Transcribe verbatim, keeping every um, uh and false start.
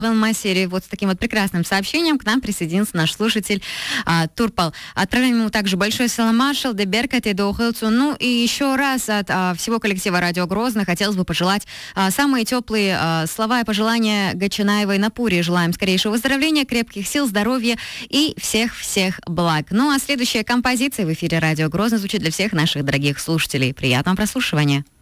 Серии вот с таким вот прекрасным сообщением к нам присоединился наш слушатель а, Турпал. Отправим ему также большой салам маршал, Деберкате, Доухилцу. Ну и еще раз от а, всего коллектива «Радио Грозно» хотелось бы пожелать а, самые теплые а, слова и пожелания Гачинаевой Напуре. Желаем скорейшего выздоровления, крепких сил, здоровья и всех-всех благ. Ну а следующая композиция в эфире «Радио Грозно» звучит для всех наших дорогих слушателей. Приятного прослушивания.